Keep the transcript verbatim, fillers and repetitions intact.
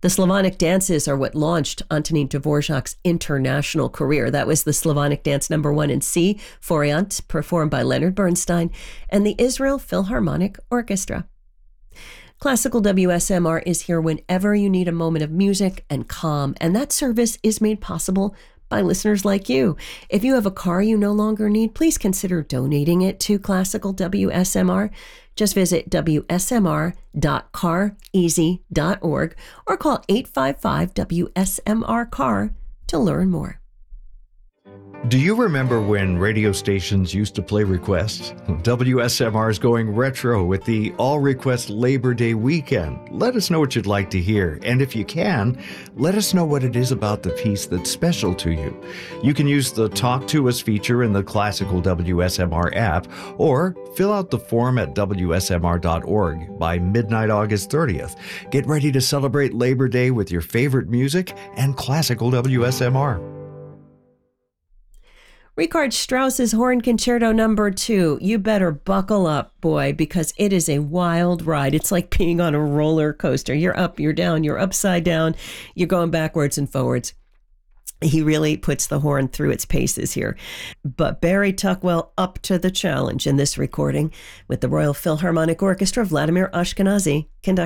The Slavonic dances are what launched Antonín Dvorak's international career. That was the Slavonic Dance Number One in C, Foriant, performed by Leonard Bernstein, and the Israel Philharmonic Orchestra. Classical W S M R is here whenever you need a moment of music and calm, and that service is made possible by listeners like you. If you have a car you no longer need, please consider donating it to Classical W S M R. Just visit w s m r dot car easy dot org or call eight five five W S M R car to learn more. Do you remember when radio stations used to play requests? W S M R is going retro with the All Request Labor Day weekend. Let us know what you'd like to hear, and if you can, let us know what it is about the piece that's special to you. You can use the Talk to Us feature in the Classical W S M R app, or fill out the form at w s m r dot org by midnight August thirtieth. Get ready to celebrate Labor Day with your favorite music and Classical W S M R. Richard Strauss's Horn Concerto Number Two. You better buckle up, boy, because it is a wild ride. It's like being on a roller coaster. You're up, you're down, you're upside down, you're going backwards and forwards. He really puts the horn through its paces here. But Barry Tuckwell up to the challenge in this recording with the Royal Philharmonic Orchestra. Vladimir Ashkenazy conducting.